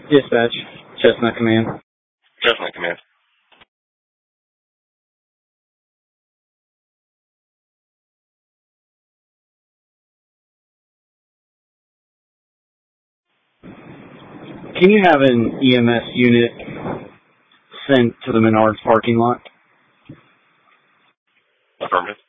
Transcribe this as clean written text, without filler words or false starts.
Dispatch, Chestnut Command. Chestnut Command. Can you have an EMS unit sent to the Menards parking lot? Affirmative.